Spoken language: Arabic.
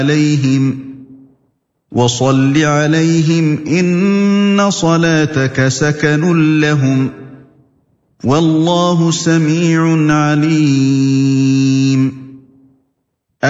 عَلَيْهِمْ وَصَلِّ عَلَيْهِمْ إِنَّ صَلَاتَكَ سَكَنٌ لَّهُمْ ۗ وَاللَّهُ سَمِيعٌ عَلِيمٌ